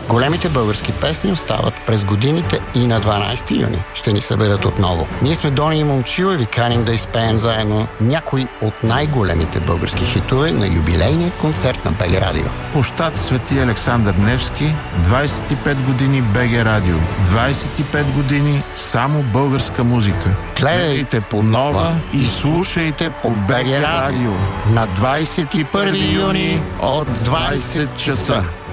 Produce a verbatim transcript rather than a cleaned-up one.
Големите български песни остават през годините и на дванайсети юни ще ни съберат отново. Ние сме Дони и Момчил и ви каним да изпеем заедно някои от най-големите български хитове на юбилейния концерт на БГ Радио. Площад Свети Александър Невски, двайсет и пет години БГ Радио. двайсет и пет години само българска музика. Гледайте по нова и слушайте по БГ Радио на двайсет и първи юни от двайсет часа.